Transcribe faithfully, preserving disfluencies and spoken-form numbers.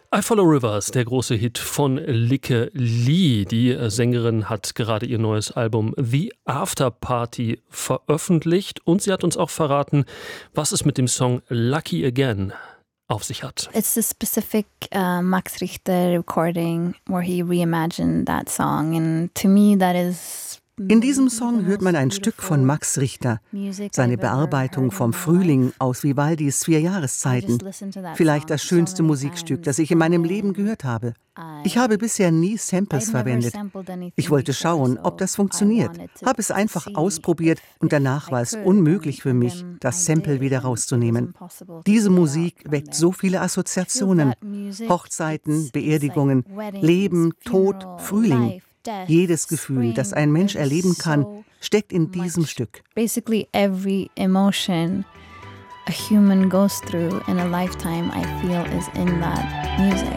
I Follow Rivers, der große Hit von Lykke Li. Die Sängerin hat gerade ihr neues Album The After Party veröffentlicht und sie hat uns auch verraten, was es mit dem Song Lucky Again auf sich hat. It's a specific uh, Max Richter recording where he reimagined that song, and to me that is In diesem Song hört man ein Stück von Max Richter, seine Bearbeitung vom Frühling aus Vivaldis Vier Jahreszeiten. Vielleicht das schönste Musikstück, das ich in meinem Leben gehört habe. Ich habe bisher nie Samples verwendet. Ich wollte schauen, ob das funktioniert, habe es einfach ausprobiert und danach war es unmöglich für mich, das Sample wieder rauszunehmen. Diese Musik weckt so viele Assoziationen: Hochzeiten, Beerdigungen, Leben, Tod, Frühling. Jedes Gefühl, das ein Mensch erleben kann, steckt in diesem Stück. Basically every emotion a human goes through in a lifetime, I feel, is in that music.